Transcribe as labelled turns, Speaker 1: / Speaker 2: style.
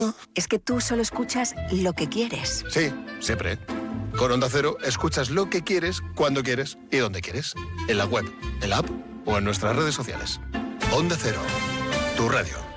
Speaker 1: Es que tú solo escuchas lo que quieres.
Speaker 2: Sí, siempre. Con Onda Cero escuchas lo que quieres, cuando quieres y donde quieres. En la web, en la app o en nuestras redes sociales. Onda Cero, tu radio.